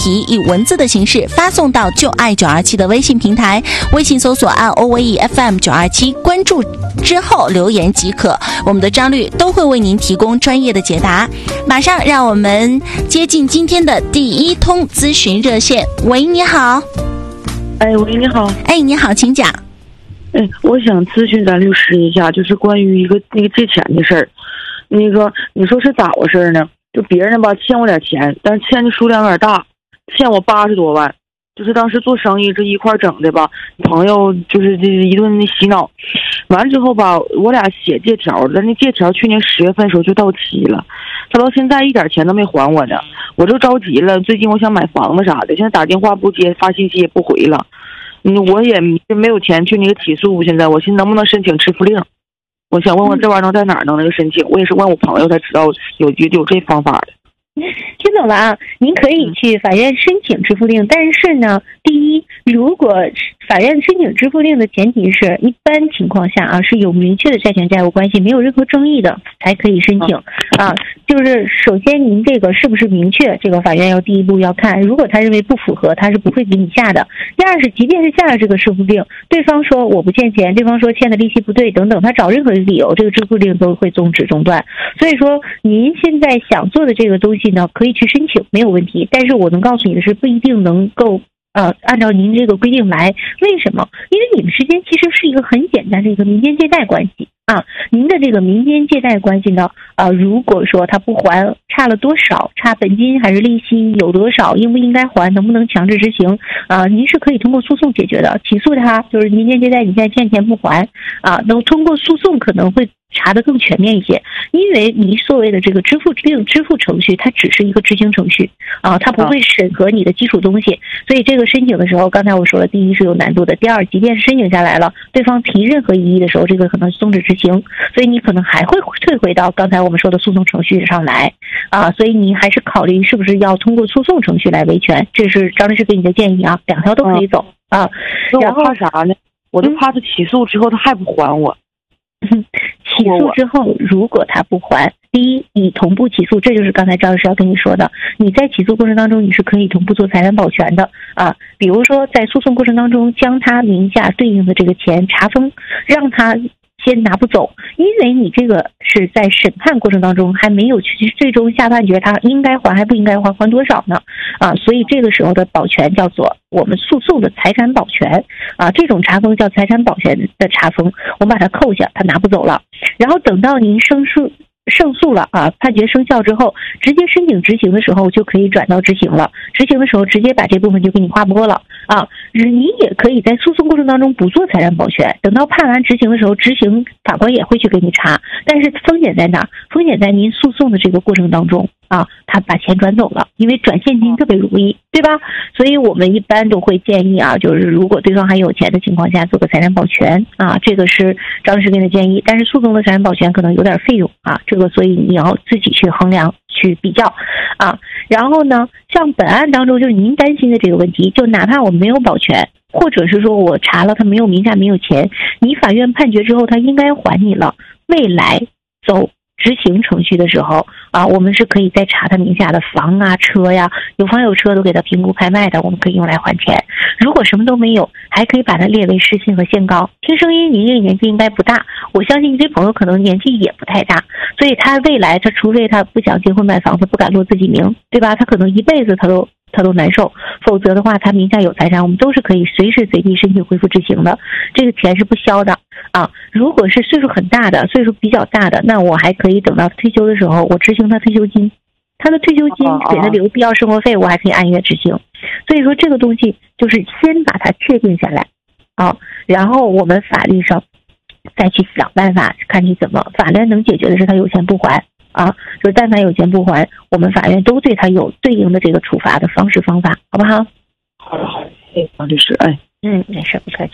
题以文字的形式发送到就爱927的微信平台，微信搜索按OVE FM 927，关注之后留言即可，我们的张律都会为您提供专业的解答。马上让我们接近今天的第一通咨询热线。喂，你好。 喂，你好。 你好，请讲。 我想咨询咱律师一下，就是关于一个借钱的事儿。你说是咋回事呢？就别人吧欠我点钱，但是欠的数量有点大，欠我80多万。就是当时做生意这一块整的吧，朋友就是这一顿洗脑，完之后吧，我俩写借条，但那借条去年10月份的时候就到期了，他到现在一点钱都没还我呢，我就着急了。最近我想买房子啥的，现在打电话不接，发信息也不回了。我也没有钱去那个起诉，现在我寻思能不能申请支付令？我想问问这玩意儿能在哪儿能那个申请？我也是问我朋友才知道有这方法的。 听懂了啊，您可以去法院申请支付令，但是呢，第一，如果法院申请支付令的前提是一般情况下啊是有明确的债权债务关系，没有任何争议的才可以申请啊。就是首先您这个是不是明确，这个法院要第一步要看，如果他认为不符合，他是不会给你下的。第二是，即便是下了这个支付令，对方说我不欠钱，对方说欠的利息不对等等，他找任何理由，这个支付令都会终止中断。所以说您现在想做的这个东西呢，可以去申请没有问题，但是我能告诉你的是，不一定能够按照您这个规定来。为什么？因为你们之间其实是一个很简单的一个民间借贷关系啊。您的这个民间借贷关系呢，如果说他不还，差了多少，差本金还是利息有多少，应不应该还，能不能强制执行您是可以通过诉讼解决的。起诉他就是民间借贷，你现在欠钱不还能通过诉讼可能会查得更全面一些，因为你所谓的这个支付程序，它只是一个执行程序它不会审核你的基础东西，所以这个申请的时候，刚才我说了，第一是有难度的，第二，即便是申请下来了，对方提任何异议的时候，这个可能终止执行，所以你可能还会退回到刚才我们说的诉讼程序上来所以你还是考虑是不是要通过诉讼程序来维权，这是张律师给你的建议啊，两条都可以走那我怕啥呢？我就怕他起诉之后他还不还我。 起诉之后，如果他不还，第一，你同步起诉，这就是刚才赵律师要跟你说的，你在起诉过程当中，你是可以同步做财产保全的比如说在诉讼过程当中，将他名下对应的这个钱查封，让他先拿不走，因为你这个是在审判过程当中还没有去最终下判决他应该还还不应该还多少呢所以这个时候的保全叫做我们诉讼的财产保全这种查封叫财产保全的查封，我们把它扣下，他拿不走了，然后等到您胜诉了判决生效之后，直接申请执行的时候就可以转到执行了，执行的时候直接把这部分就给你划拨了你也可以在诉讼过程当中不做财产保全，等到判完执行的时候，执行法官也会去给你查，但是风险在哪？风险在您诉讼的这个过程当中他把钱转走了，因为转现金特别容易，对吧？所以我们一般都会建议就是如果对方还有钱的情况下做个财产保全这个是张律师给的建议，但是诉讼的财产保全可能有点费用这个所以你要自己去衡量去比较然后呢，像本案当中就是您担心的这个问题，就哪怕我没有保全，或者是说我查了他没有名下没有钱，你法院判决之后他应该还你了，未来走执行程序的时候我们是可以再查他名下的房车呀，有房有车都给他评估拍卖的，我们可以用来还钱。如果什么都没有，还可以把它列为失信和限高。听声音您这个年纪应该不大，我相信你这朋友可能年纪也不太大，所以他未来他除非他不想结婚买房子，不敢落自己名，对吧？他可能一辈子他都难受，否则的话他名下有财产，我们都是可以随时随地申请恢复执行的，这个钱是不消的如果是岁数很大的，岁数比较大的，那我还可以等到退休的时候，我执行他退休金，他的退休金给他留必要生活费，我还可以按月执行。所以说这个东西就是先把它确定下来然后我们法律上再去想办法，看你怎么法律能解决的是他有钱不还就是但凡有钱不还，我们法院都对他有对应的这个处罚的方式方法，好不好？ 好的，谢谢王律师。 没事，不客气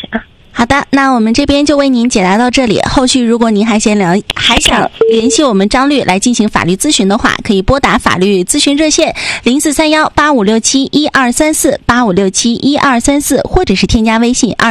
好的，那我们这边就为您解答到这里。后续如果您还想联系我们张律来进行法律咨询的话，可以拨打法律咨询热线04318567123485671234，或者是添加微信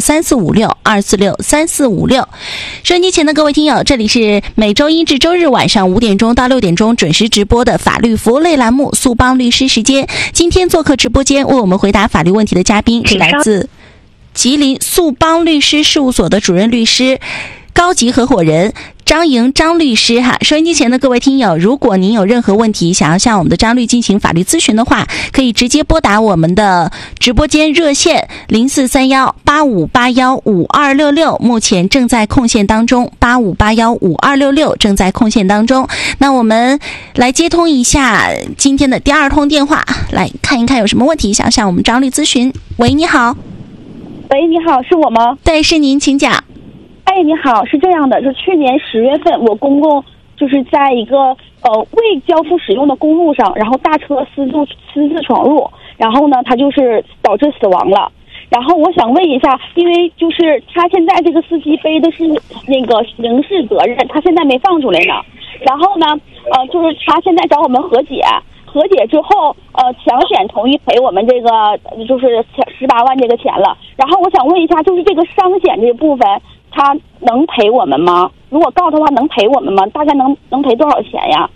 2463456。收音机前的各位听友，这里是每周一至周日晚上5点钟到6点钟准时直播的法律服务类栏目苏邦律师时间。今天做客直播间为我们回答法律问题的嘉宾是来自吉林苏邦律师事务所的主任律师、高级合伙人张莹张律师哈。收音机前的各位听友，如果您有任何问题想要向我们的张律进行法律咨询的话，可以直接拨打我们的直播间热线043185815266，目前正在空线当中，85815266正在空线当中。那我们来接通一下今天的第2通电话，来看一看有什么问题想向我们张律咨询。喂，你好。 喂，你好，是我吗？ 对，是您，请讲。 哎，你好，是这样的，就去年10月份，我公公就是在一个未交付使用的公路上，然后大车私自闯入，然后呢，他就是导致死亡了。然后我想问一下，因为就是他现在这个司机背的是那个刑事责任，他现在没放出来呢。然后呢，就是他现在找我们和解之后，强险同意赔我们这个就是18万这个钱了。然后我想问一下，就是这个伤险这部分，他能赔我们吗？如果告的话，能赔我们吗？大概能赔多少钱呀？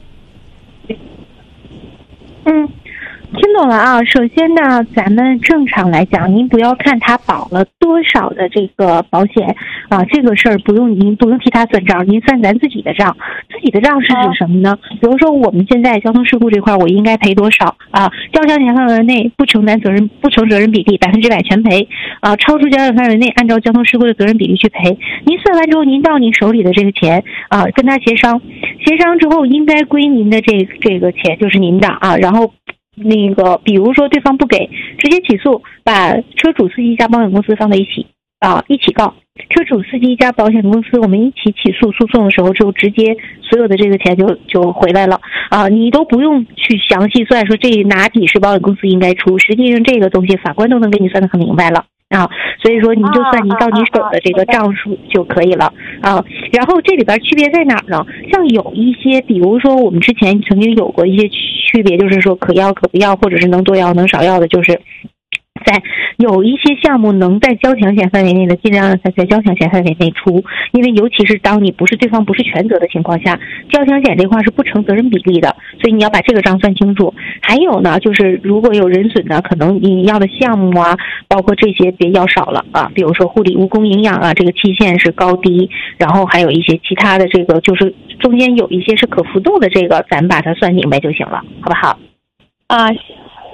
听懂了啊。首先呢，咱们正常来讲，您不要看他保了多少的这个保险啊，这个事儿您不用替他算账，您算咱自己的账。自己的账是指什么呢？比如说我们现在交通事故这块，我应该赔多少啊？交强险范围内不成责任比例100%全赔啊，超出交强范围内按照交通事故的责任比例去赔。您算完之后，您到您手里的这个钱啊，跟他协商之后，应该归您的这个钱就是您的啊，然后。那个，比如说对方不给，直接起诉，把车主、司机加保险公司放在一起啊，一起告。车主、司机加保险公司，我们一起起诉诉讼的时候，就直接所有的这个钱就回来了啊，你都不用去详细算说这哪笔是保险公司应该出，实际上这个东西法官都能给你算得很明白了。啊，所以说您就算您到你手的这个账数就可以了啊。然后这里边区别在哪儿呢？像有一些，比如说我们之前曾经有过一些区别，就是说可要可不要，或者是能多要能少要的，就是在有一些项目能在交强险范围内的，尽量在交强险范围内出，因为尤其是当你对方不是全责的情况下，交强险这块是不成责任比例的，所以你要把这个账算清楚。还有呢，就是如果有人损呢，可能你要的项目啊，包括这些别要少了啊，比如说护理、误工、营养啊，这个期限是高低，然后还有一些其他的这个，就是中间有一些是可浮动的，这个咱把它算明白就行了，好不好？ 啊，是，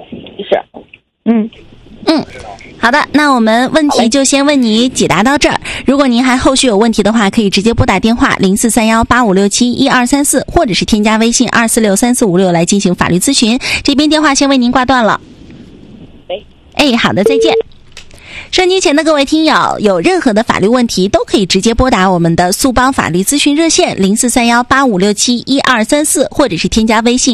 好的，那我们问题就先问你解答到这儿。如果您还后续有问题的话，可以直接拨打电话043185671234，或者是添加微信2463456来进行法律咨询。这边电话先为您挂断了。好的，再见。收音机前的各位听友，有任何的法律问题都可以直接拨打我们的苏邦法律咨询热线043185671234，或者是添加微信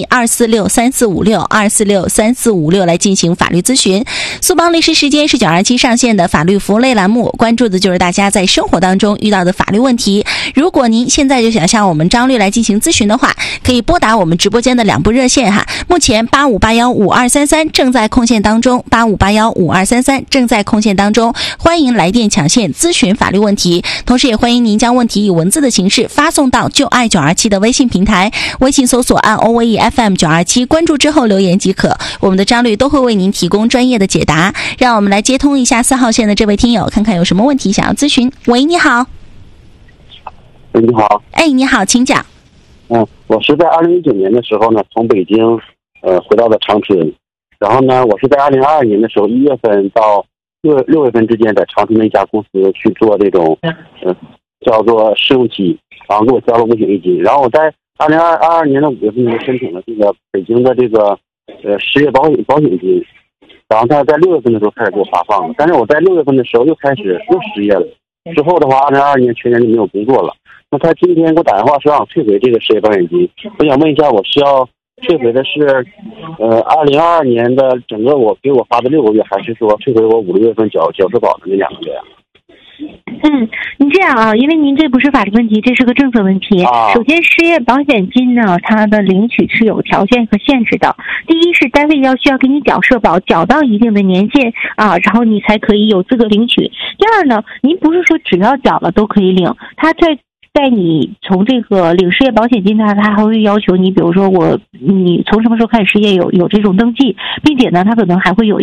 2463456来进行法律咨询。苏邦律师时间是927上线的法律服务类栏目，关注的就是大家在生活当中遇到的法律问题。如果您现在就想向我们张律来进行咨询的话，可以拨打我们直播间的2部热线哈。目前85815233正在空线当中，85815233正在空线当中，欢迎来电抢线咨询法律问题，同时也欢迎您将问题以文字的形式发送到就爱927的微信平台，微信搜索按 OVE FM 927，关注之后留言即可，我们的张律都会为您提供专业的解答。让我们来接通一下4号线的这位听友，看看有什么问题想要咨询。喂，你好。 你好。 你好，请讲。 我是在2019年的时候呢，从北京回到了长春，然后呢，我是在2022年的时候1月份到6月份之间，在长春的一家公司去做这种叫做试用期，然后给我交了5险1金。然后我在2022年的5月份就申请了这个北京的这个失业保险金，然后他在6月份的时候开始给我发放了，但是我在6月份的时候又开始失业了。之后的话，2022年全年就没有工作了。那他今天给我打电话说让我退回这个失业保险金，我想问一下，我是要退回的是2022年的整个给我发的6个月，还是说退回我5、6月份缴社保的那2个月呀？ 你这样啊，因为您这不是法律问题，这是个政策问题。首先，失业保险金呢，它的领取是有条件和限制的。第一是单位需要给你缴社保，缴到一定的年限啊，然后你才可以有资格领取。第二呢，您不是说只要缴了都可以领，它在你从这个领失业保险金呢，他还会要求你，比如说你从什么时候开始失业有这种登记，并且呢，他可能还会有